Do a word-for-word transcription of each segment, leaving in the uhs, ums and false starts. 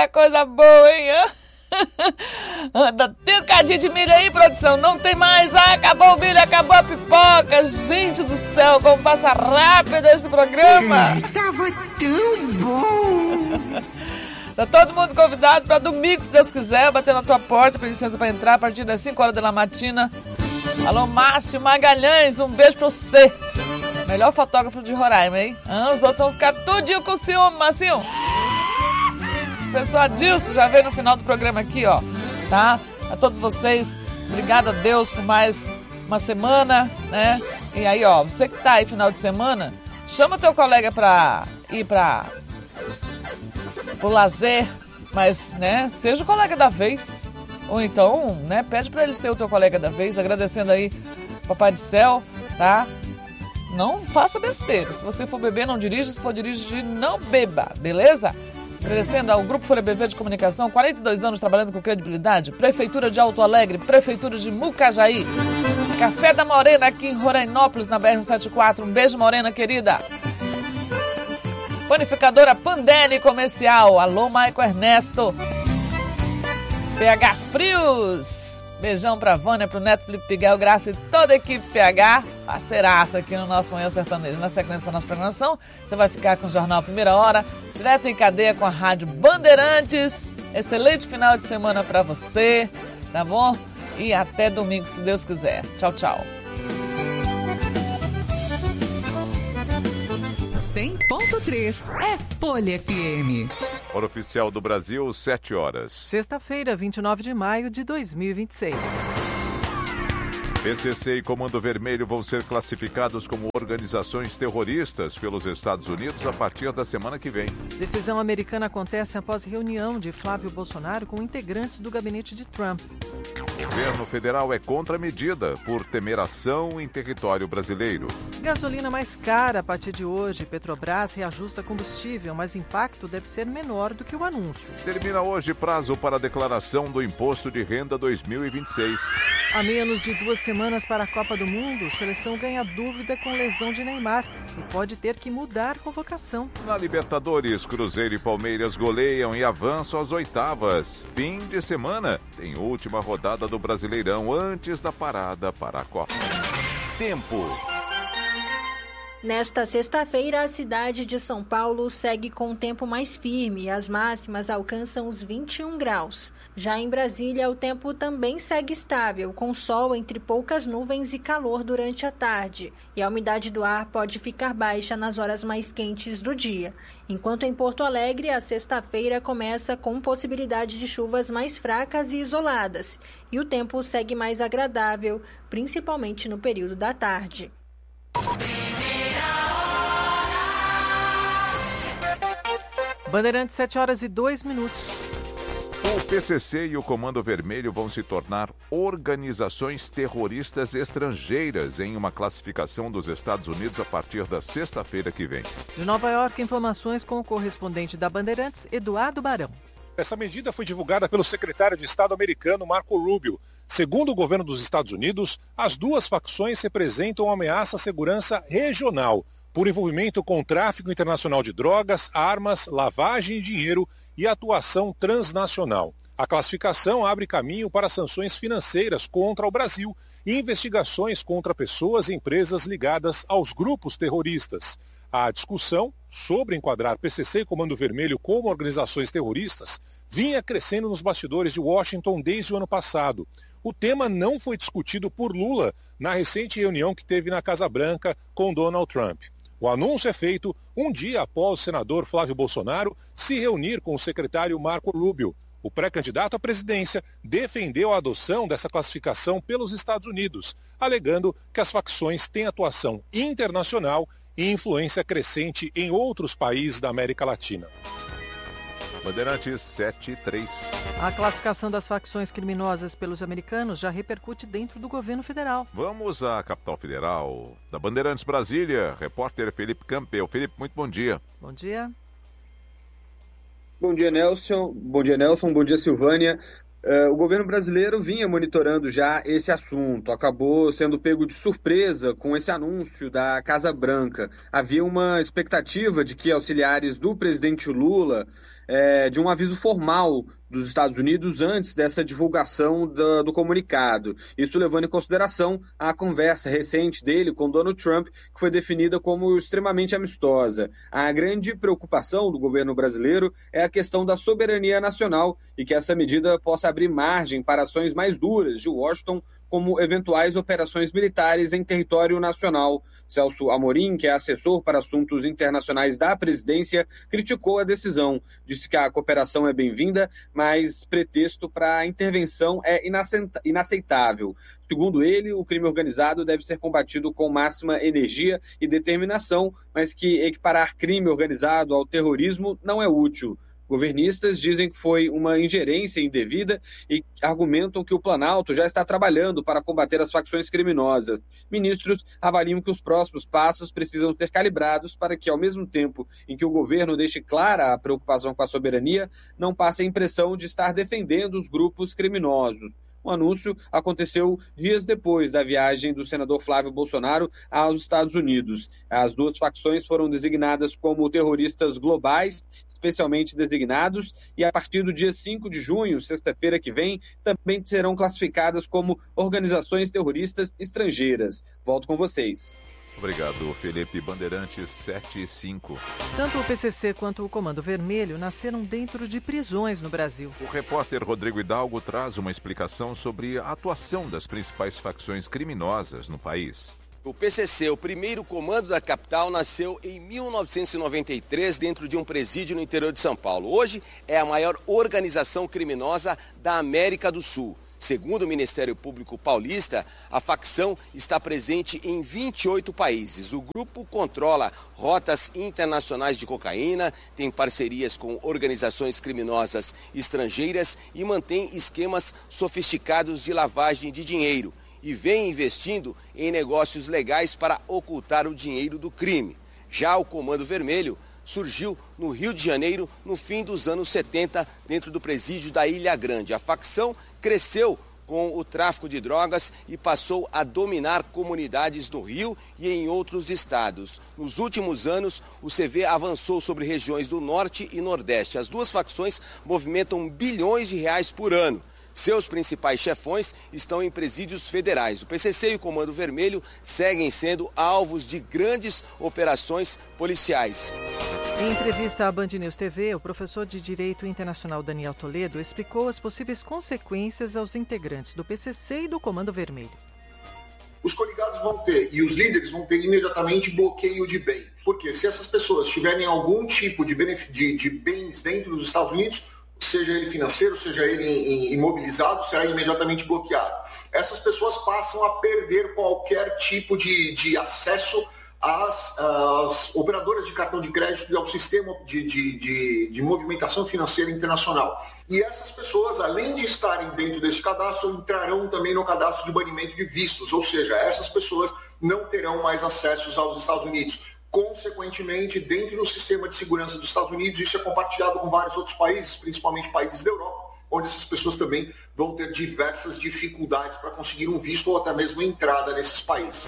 Eita, coisa boa, hein? Anda, tem um cadinho de milho aí, produção? Não tem mais. Ah, acabou o milho, acabou a pipoca. Gente do céu, como passa rápido esse programa. Tava tão bom. Tá todo mundo convidado para domingo, se Deus quiser, bater na tua porta, pedir licença para entrar a partir das cinco horas da matina. Alô, Márcio Magalhães, um beijo pra você. Melhor fotógrafo de Roraima, hein? Ah, os outros vão ficar tudinho com ciúme, Marcinho. Pessoal, Adilson já veio no final do programa aqui, ó, tá? A todos vocês, obrigado a Deus por mais uma semana, né? E aí, ó, você que tá aí final de semana, chama teu colega pra ir pra pro lazer, mas, né, seja o colega da vez. Ou então, né, pede pra ele ser o teu colega da vez, agradecendo aí Papai do Céu, tá? Não faça besteira. Se você for beber, não dirija. Se for dirigir, não beba, beleza? Agradecendo ao Grupo Folha B V de Comunicação, quarenta e dois anos trabalhando com credibilidade. Prefeitura de Alto Alegre, Prefeitura de Mucajaí. Café da Morena aqui em Rorainópolis, na B R cento e setenta e quatro. Um beijo, Morena, querida. Panificadora Pandelli Comercial. Alô, Maico Ernesto. P H Frios. Beijão pra Vânia, pro Neto Felipe Piguel, Graça e toda a equipe P H. Parceiraça aqui no nosso Manhã Sertanejo. Na sequência da nossa programação, você vai ficar com o Jornal Primeira Hora, direto em cadeia com a Rádio Bandeirantes. Excelente final de semana pra você, tá bom? E até domingo, se Deus quiser. Tchau, tchau. cem ponto três é Folha F M. Hora oficial do Brasil, sete horas. Sexta-feira, vinte e nove de maio de dois mil e vinte e seis. P C C e Comando Vermelho vão ser classificados como organizações terroristas pelos Estados Unidos a partir da semana que vem. Decisão americana acontece após reunião de Flávio Bolsonaro com integrantes do gabinete de Trump. O governo federal é contra a medida por temer ação em território brasileiro. Gasolina mais cara a partir de hoje. Petrobras reajusta combustível, mas impacto deve ser menor do que o anúncio. Termina hoje prazo para a declaração do Imposto de Renda dois mil e vinte e seis. A menos de duas semanas para a Copa do Mundo, seleção ganha dúvida com lesão de Neymar e pode ter que mudar convocação. Na Libertadores, Cruzeiro e Palmeiras goleiam e avançam às oitavas. Fim de semana tem última rodada do Brasileirão antes da parada para a Copa. Tempo. Nesta sexta-feira, a cidade de São Paulo segue com um tempo mais firme e as máximas alcançam os vinte e um graus. Já em Brasília, o tempo também segue estável, com sol entre poucas nuvens e calor durante a tarde. E a umidade do ar pode ficar baixa nas horas mais quentes do dia. Enquanto em Porto Alegre, a sexta-feira começa com possibilidade de chuvas mais fracas e isoladas. E o tempo segue mais agradável, principalmente no período da tarde. Bandeirantes, sete horas e dois minutos. O P C C e o Comando Vermelho vão se tornar organizações terroristas estrangeiras em uma classificação dos Estados Unidos a partir da sexta-feira que vem. De Nova York, informações com o correspondente da Bandeirantes, Eduardo Barão. Essa medida foi divulgada pelo secretário de Estado americano Marco Rubio. Segundo o governo dos Estados Unidos, as duas facções representam uma ameaça à segurança regional, por envolvimento com tráfico internacional de drogas, armas, lavagem de dinheiro e atuação transnacional. A classificação abre caminho para sanções financeiras contra o Brasil e investigações contra pessoas e empresas ligadas aos grupos terroristas. A discussão sobre enquadrar P C C e Comando Vermelho como organizações terroristas vinha crescendo nos bastidores de Washington desde o ano passado. O tema não foi discutido por Lula na recente reunião que teve na Casa Branca com Donald Trump. O anúncio é feito um dia após o senador Flávio Bolsonaro se reunir com o secretário Marco Rubio. O pré-candidato à presidência defendeu a adoção dessa classificação pelos Estados Unidos, alegando que as facções têm atuação internacional e influência crescente em outros países da América Latina. Bandeirantes sete e três. A classificação das facções criminosas pelos americanos já repercute dentro do governo federal. Vamos à capital federal da Bandeirantes Brasília. Repórter Felipe Campbell. Felipe, muito bom dia. Bom dia. Bom dia, Nelson. Bom dia, Nelson. Bom dia, Silvânia. Uh, o governo brasileiro vinha monitorando já esse assunto, acabou sendo pego de surpresa com esse anúncio da Casa Branca. Havia uma expectativa de que auxiliares do presidente Lula é, de um aviso formal dos Estados Unidos antes dessa divulgação do, do comunicado. Isso levando em consideração a conversa recente dele com Donald Trump, que foi definida como extremamente amistosa. A grande preocupação do governo brasileiro é a questão da soberania nacional e que essa medida possa abrir margem para ações mais duras de Washington, como eventuais operações militares em território nacional. Celso Amorim, que é assessor para assuntos internacionais da presidência, criticou a decisão. Disse que a cooperação é bem-vinda, mas pretexto para a intervenção é inaceitável. Segundo ele, o crime organizado deve ser combatido com máxima energia e determinação, mas que equiparar crime organizado ao terrorismo não é útil. Governistas dizem que foi uma ingerência indevida e argumentam que o Planalto já está trabalhando para combater as facções criminosas. Ministros avaliam que os próximos passos precisam ser calibrados para que, ao mesmo tempo em que o governo deixe clara a preocupação com a soberania, não passe a impressão de estar defendendo os grupos criminosos. O anúncio aconteceu dias depois da viagem do senador Flávio Bolsonaro aos Estados Unidos. As duas facções foram designadas como terroristas globais, especialmente designados, e a partir do dia cinco de junho, sexta-feira que vem, também serão classificadas como organizações terroristas estrangeiras. Volto com vocês. Obrigado, Felipe. Bandeirantes sete e cinco. Tanto o P C C quanto o Comando Vermelho nasceram dentro de prisões no Brasil. O repórter Rodrigo Hidalgo traz uma explicação sobre a atuação das principais facções criminosas no país. O P C C, o primeiro comando da capital, nasceu em mil novecentos e noventa e três dentro de um presídio no interior de São Paulo. Hoje é a maior organização criminosa da América do Sul. Segundo o Ministério Público Paulista, a facção está presente em vinte e oito países. O grupo controla rotas internacionais de cocaína, tem parcerias com organizações criminosas estrangeiras e mantém esquemas sofisticados de lavagem de dinheiro e vem investindo em negócios legais para ocultar o dinheiro do crime. Já o Comando Vermelho surgiu no Rio de Janeiro no fim dos anos setenta, dentro do presídio da Ilha Grande. A facção cresceu com o tráfico de drogas e passou a dominar comunidades no Rio e em outros estados. Nos últimos anos, o C V avançou sobre regiões do Norte e Nordeste. As duas facções movimentam bilhões de reais por ano. Seus principais chefões estão em presídios federais. O P C C e o Comando Vermelho seguem sendo alvos de grandes operações policiais. Em entrevista à Band News T V, o professor de Direito Internacional Daniel Toledo explicou as possíveis consequências aos integrantes do P C C e do Comando Vermelho. Os coligados vão ter, e os líderes vão ter imediatamente bloqueio de bem. Porque se essas pessoas tiverem algum tipo de, benef- de, de bens dentro dos Estados Unidos, seja ele financeiro, seja ele imobilizado, será imediatamente bloqueado. Essas pessoas passam a perder qualquer tipo de, de acesso às, às operadoras de cartão de crédito e ao sistema de, de, de, de movimentação financeira internacional. E essas pessoas, além de estarem dentro desse cadastro, entrarão também no cadastro de banimento de vistos, ou seja, essas pessoas não terão mais acessos aos Estados Unidos. Consequentemente, dentro do sistema de segurança dos Estados Unidos, isso é compartilhado com vários outros países, principalmente países da Europa, onde essas pessoas também vão ter diversas dificuldades para conseguir um visto ou até mesmo entrada nesses países.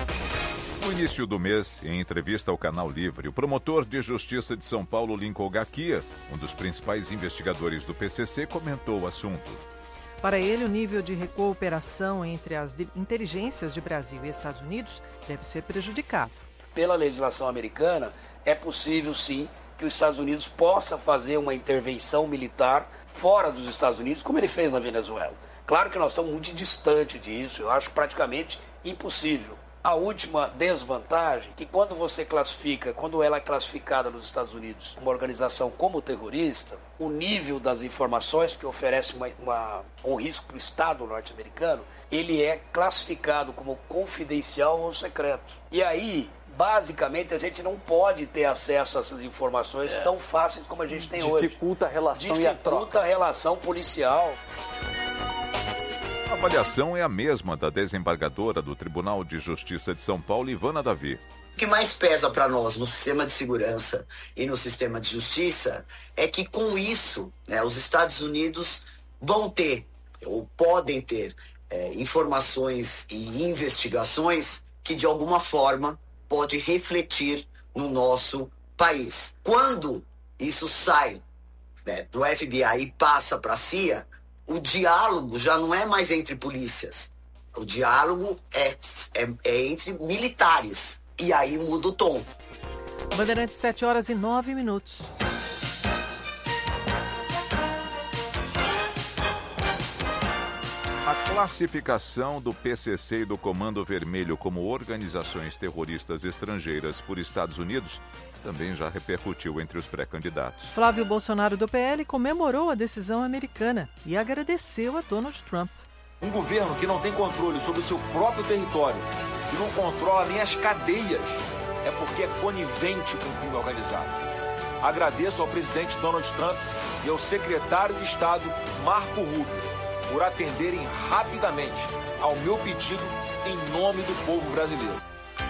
No início do mês, em entrevista ao Canal Livre, o promotor de Justiça de São Paulo, Lincoln Gakia, um dos principais investigadores do P C C, comentou o assunto. Para ele, o nível de cooperação entre as inteligências de Brasil e Estados Unidos deve ser prejudicado. Pela legislação americana, é possível sim que os Estados Unidos possa fazer uma intervenção militar fora dos Estados Unidos, como ele fez na Venezuela. Claro que nós estamos muito distante disso, eu acho praticamente impossível. A última desvantagem é que quando você classifica, quando ela é classificada nos Estados Unidos, uma organização como terrorista, o nível das informações que oferece uma, uma, um risco para o Estado norte-americano, ele é classificado como confidencial ou secreto. E aí, basicamente, a gente não pode ter acesso a essas informações é. tão fáceis como a gente tem Dificulta hoje. Dificulta a relação Dificulta e a troca. Dificulta a relação policial. A avaliação é a mesma da desembargadora do Tribunal de Justiça de São Paulo, Ivana Davi. O que mais pesa para nós no sistema de segurança e no sistema de justiça é que, com isso, né, os Estados Unidos vão ter, ou podem ter, é, informações e investigações que, de alguma forma, pode refletir no nosso país. Quando isso sai né, do F B I e passa para a C I A, o diálogo já não é mais entre polícias. O diálogo é, é, é entre militares. E aí muda o tom. Bandeirantes, sete horas e nove minutos. A classificação do P C C e do Comando Vermelho como organizações terroristas estrangeiras por Estados Unidos também já repercutiu entre os pré-candidatos. Flávio Bolsonaro, do P L, comemorou a decisão americana e agradeceu a Donald Trump. Um governo que não tem controle sobre o seu próprio território, que não controla nem as cadeias, é porque é conivente com o crime organizado. Agradeço ao presidente Donald Trump e ao secretário de Estado, Marco Rubio, por atenderem rapidamente ao meu pedido em nome do povo brasileiro.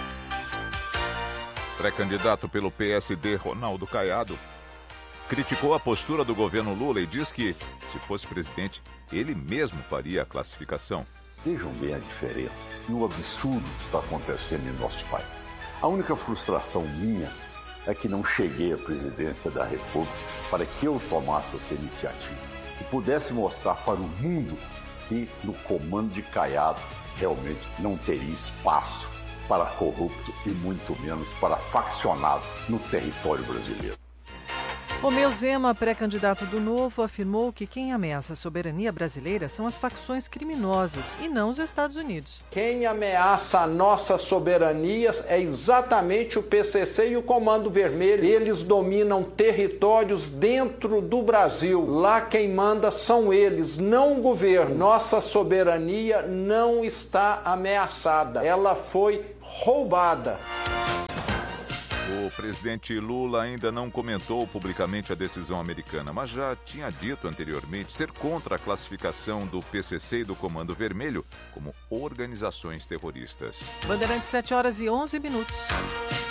Pré-candidato pelo P S D, Ronaldo Caiado, criticou a postura do governo Lula e diz que, se fosse presidente, ele mesmo faria a classificação. Vejam bem a diferença e o absurdo que está acontecendo em nosso país. A única frustração minha é que não cheguei à presidência da República para que eu tomasse essa iniciativa e pudesse mostrar para o mundo que no comando de Caiado realmente não teria espaço para corrupto e muito menos para faccionado no território brasileiro. Romeu Zema, pré-candidato do Novo, afirmou que quem ameaça a soberania brasileira são as facções criminosas e não os Estados Unidos. Quem ameaça a nossa soberania é exatamente o P C C e o Comando Vermelho. Eles dominam territórios dentro do Brasil. Lá quem manda são eles, não o governo. Nossa soberania não está ameaçada. Ela foi roubada. O presidente Lula ainda não comentou publicamente a decisão americana, mas já tinha dito anteriormente ser contra a classificação do P C C e do Comando Vermelho como organizações terroristas. Bandeirantes, sete horas e onze minutos.